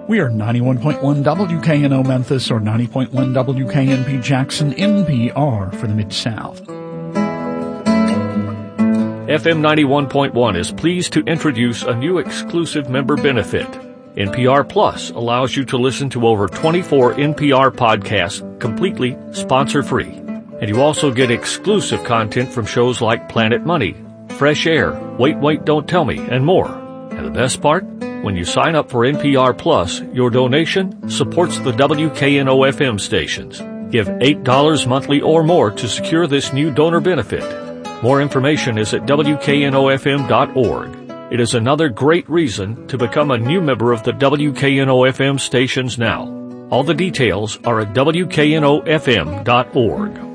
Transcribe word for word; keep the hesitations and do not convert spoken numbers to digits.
We are ninety-one point one W K N O Memphis or ninety point one W K N P Jackson N P R for the Mid-South. F M ninety-one point one is pleased to introduce a new exclusive member benefit. N P R Plus allows you to listen to over twenty-four N P R podcasts completely sponsor-free. And you also get exclusive content from shows like Planet Money, Fresh Air, Wait, Wait, Don't Tell Me, and more. And the best part? When you sign up for N P R Plus, your donation supports the W K N O F M stations. Give eight dollars monthly or more to secure this new donor benefit. More information is at W K N O F M dot org. It is another great reason to become a new member of the W K N O F M stations now. All the details are at W K N O F M dot org.